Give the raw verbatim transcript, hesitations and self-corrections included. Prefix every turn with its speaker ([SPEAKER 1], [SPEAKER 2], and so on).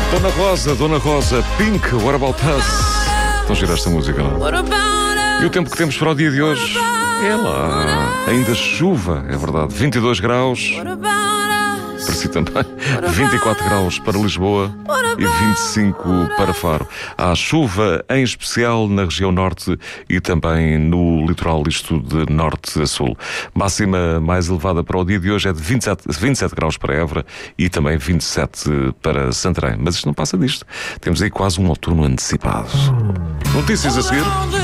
[SPEAKER 1] Dona Rosa, Dona Rosa, Pink, What About Us? Estão a girar esta música, não? E o tempo que temos para o dia de hoje? É lá, ainda chuva, é verdade, vinte e dois graus. Para si também, vinte e quatro graus para Lisboa e vinte e cinco para Faro. Há chuva, em especial na região norte e também no litoral, isto de norte a sul. Máxima mais elevada para o dia de hoje é de vinte e sete, vinte e sete graus para Évora e também vinte e sete para Santarém. Mas isto não passa disto. Temos aí quase um outono antecipado. Notícias a seguir.